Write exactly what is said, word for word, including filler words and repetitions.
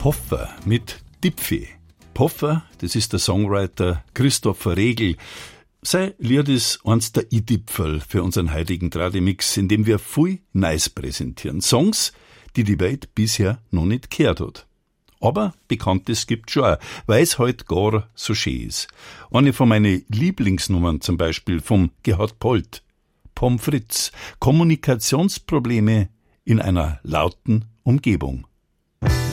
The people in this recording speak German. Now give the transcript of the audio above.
Poffer mit Dipfi. Poffer, das ist der Songwriter Christopher Regel. Sein Lied ist eins der I-Dipfel für unseren heutigen Tradimix, in dem wir viel Neues präsentieren. Songs, die die Welt bisher noch nicht gehört hat. Aber Bekanntes gibt's schon, weil es halt gar so schön ist. Eine von meinen Lieblingsnummern zum Beispiel vom Gerhard Polt. Pommes frites. Kommunikationsprobleme in einer lauten Umgebung.